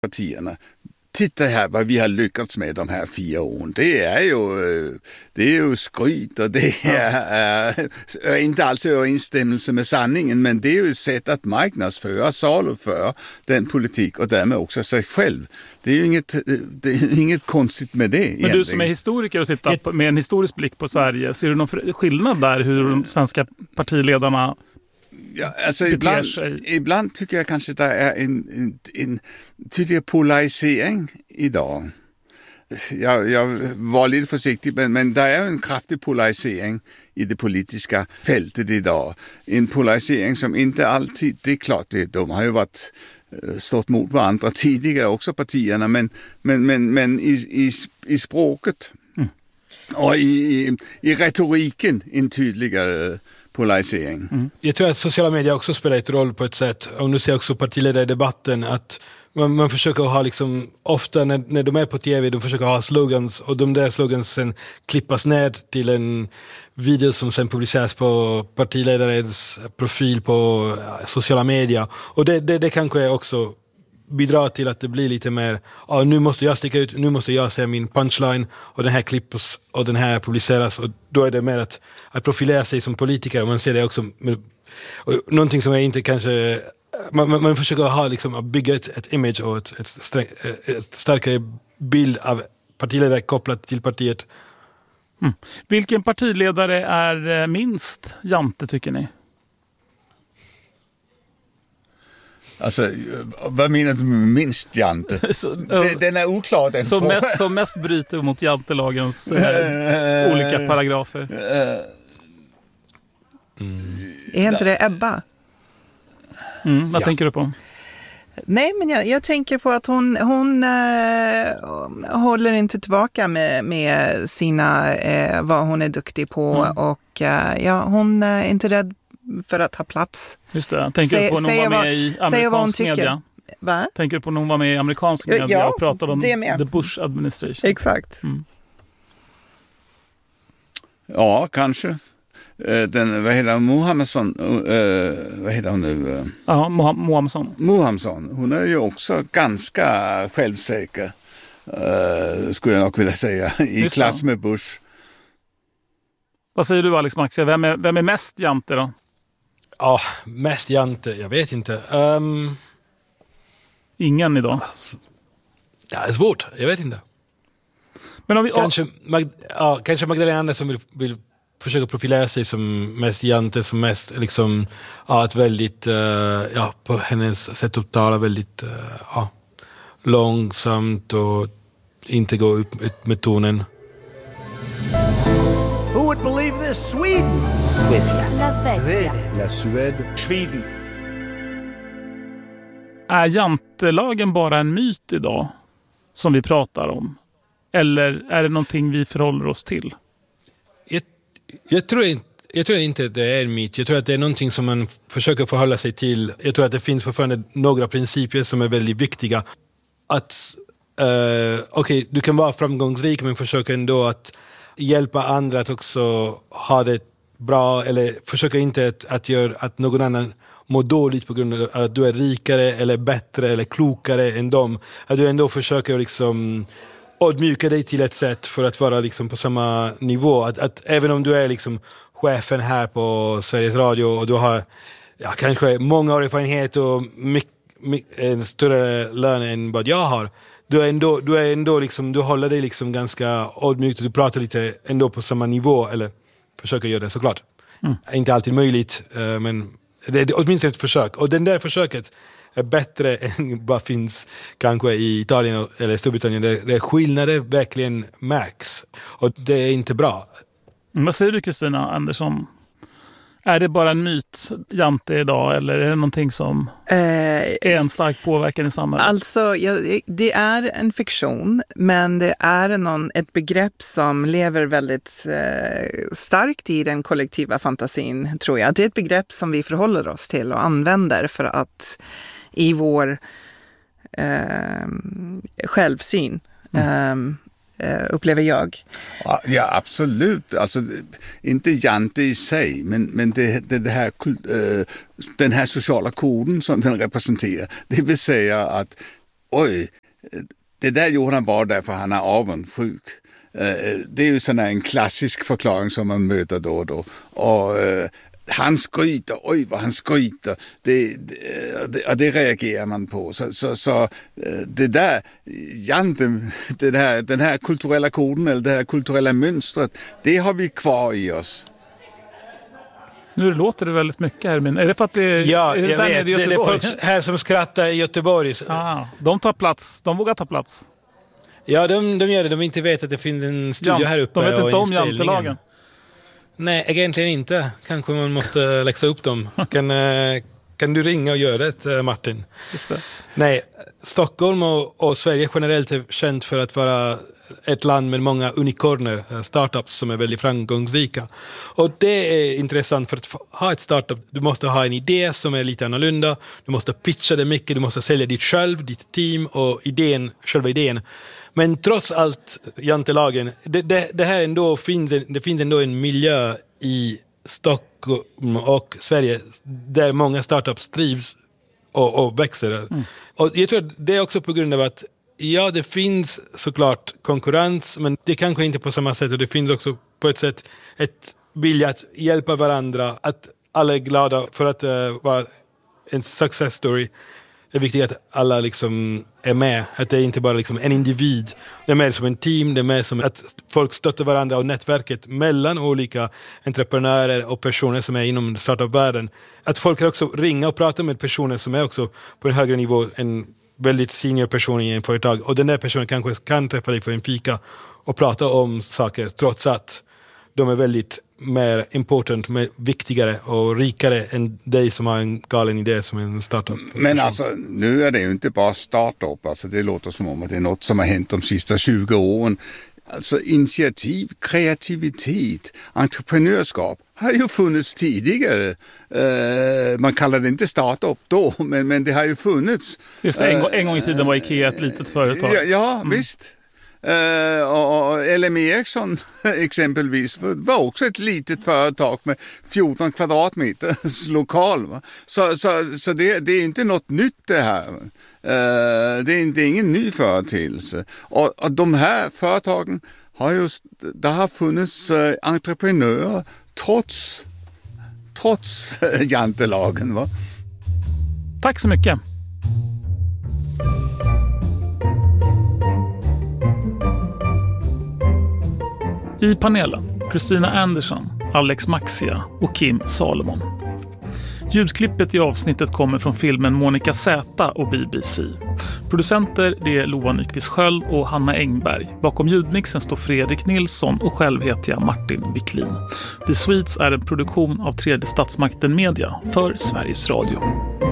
partierna. Titta här vad vi har lyckats med de här 4 åren. Det är ju skryt och det är inte alls överensstämmelse med sanningen, men det är ju ett sätt att marknadsföra, saluföra den politik och därmed också sig själv. Det är ju inget konstigt med det egentligen. Men du som är historiker och tittar med en historisk blick på Sverige, ser du någon skillnad där hur de svenska partiledarna... Ja, alltså ibland tycker jag kanske det är en tydlig polarisering idag. Jag var lite försiktig, men det är en kraftig polarisering i det politiska fältet idag. En polarisering som inte alltid, det är klart, de har ju stått mot varandra tidigare också partierna, men i språket och i retoriken en tydligare polarisering. Jag tror att sociala medier också spelar ett roll på ett sätt. Om du ser också partiledare i debatten att man försöker ha liksom, ofta när de är på tv, de försöker ha slogans och de där slogans sen klippas ner till en video som sen publiceras på partiledarens profil på sociala medier. Och det kanske också bidrar till att det blir lite mer, nu måste jag sticka ut, nu måste jag säga min punchline och den här klippas och den här publiceras, och då är det mer att profilera sig som politiker, och man ser det också och någonting som är inte kanske man försöker ha liksom att bygga ett image och ett starkare bild av partiledare kopplat till partiet. Vilken partiledare är minst jante, tycker ni? Alltså, vad menar du med minst jante? Den är oklar, den som mest bryter mot jantelagens olika paragrafer. Är inte det Ebba? Vad tänker du på? Nej, men jag tänker på att hon håller inte tillbaka med sina vad hon är duktig på, och hon är inte rädd för att ha plats. Just det. Tänker du på när hon var med i amerikansk media? Va? Tänker du på när hon var med i amerikansk media och pratade om the Bush administration? Exakt. Ja, kanske. Vad heter Mohammedsson? Vad heter hon nu? Ja, Mohammedsson. Hon är ju också ganska självsäker, skulle jag nog vilja säga, i klass med Bush. Vad säger du, Alex Maxia? Vem är mest jante då? Ja, mest jante, jag vet inte. Ingen idag? Det är svårt, jag vet inte. Men om vi, kanske Magdalena Andersson vill försöka profilera sig som mest jante, som mest liksom, ett väldigt, på hennes sätt att tala väldigt långsamt och inte gå ut med tonen. Who would believe this? Sweden. La Suède. Sweden. Är jantelagen bara en myt idag som vi pratar om? Eller är det någonting vi förhåller oss till? Jag tror inte att det är en myt. Jag tror att det är någonting som man försöker förhålla sig till. Jag tror att det finns fortfarande några principer som är väldigt viktiga. Att du kan vara framgångsrik, men försöka ändå att hjälpa andra att också ha det bra, eller försöka inte att göra att någon annan mår dåligt på grund av att du är rikare eller bättre eller klokare än dem. Att du ändå försöker liksom ödmjuka dig till ett sätt för att vara liksom på samma nivå. Att även om du är liksom chefen här på Sveriges Radio och du har kanske många år erfarenhet och en större lön än vad jag har, du är ändå liksom, du håller dig liksom ganska ödmjukt och du pratar lite ändå på samma nivå, eller försöker göra det såklart. Inte alltid möjligt, men det är åtminstone ett försök. Och den där försöket är bättre än vad finns kanske i Italien eller Storbritannien, där skillnader verkligen märks. Och det är inte bra. Vad säger du, Kristina Andersson? Är det bara en myt, jante, idag, eller är det någonting som är en stark påverkan i samhället? Alltså, det är en fiktion, men det är ett begrepp som lever väldigt starkt i den kollektiva fantasin, tror jag. Det är ett begrepp som vi förhåller oss till och använder för att i vår självsyn upplever jag. Ja, absolut. Alltså, inte jante i sig, men det här, den här sociala koden som den representerar. Det vill säga att oj, det där gjorde han bara därför han är avundsjuk. Det är ju sån en klassisk förklaring som man möter då och då. Och han skryter, oj vad han skryter. Det reagerar man på. Så det där, janten, den här kulturella koden eller det här kulturella mönstret, det har vi kvar i oss. Nu låter det väldigt mycket här, men är det för att det är... Ja, jag vet. Det är folk här som skrattar i Göteborg. De tar plats, de vågar ta plats. Ja, de gör det. De inte vet att det finns en studio här uppe. De vet inte om jantelagen. Nej, egentligen inte. Kanske man måste läxa upp dem. Kan du ringa och göra det, Martin? Just det. Nej, Stockholm och Sverige generellt är känt för att vara ett land med många unicorner, startups som är väldigt framgångsrika. Och det är intressant, för att ha ett startup, du måste ha en idé som är lite annorlunda, du måste pitcha det mycket, du måste sälja ditt team och själva idén. Men trots allt, jantelagen, det här ändå det finns ändå en miljö i Stockholm och Sverige där många startups trivs och växer. Mm. Och jag tror att det är också på grund av att det finns såklart konkurrens, men det kanske inte på samma sätt, och det finns också på ett sätt ett vilja att hjälpa varandra, att alla är glada för att vara en success story. Det är viktigt att alla liksom är med, att det är inte bara liksom en individ, det är mer som en team, det är mer som att folk stöttar varandra och nätverket mellan olika entreprenörer och personer som är inom startup-världen. Att folk kan också ringa och prata med personer som är också på en högre nivå, en väldigt senior person i en företag, och den där personen kanske kan träffa dig för en fika och prata om saker, trots att de är väldigt mer important, mer viktigare och rikare än dig som har en galen idé som en startup. Men alltså, nu är det ju inte bara startup, alltså det låter som om att det är något som har hänt de sista 20 åren. Alltså initiativ, kreativitet, entreprenörskap har ju funnits tidigare. Man kallar det inte startup då, men det har ju funnits. Just det, en gång i tiden var IKEA ett litet företag. Ja, visst. Och LM Ericsson exempelvis var också ett litet företag med 14 kvadratmeters lokal. Va? Så det är inte något nytt det här. Det är ingen ny företeelse. Och de här företagen det har funnits entreprenörer trots jantelagen. Va? Tack så mycket. I panelen, Christina Anderson, Alex Maxia och Kim Salomon. Ljudklippet i avsnittet kommer från filmen Monica Z och BBC. Producenter det är Loa Nyqvist Sköld och Hanna Engberg. Bakom ljudmixen står Fredrik Nilsson och själv heter jag Martin Wiklin. The Sweets är en produktion av Tredje Statsmakten Media för Sveriges Radio.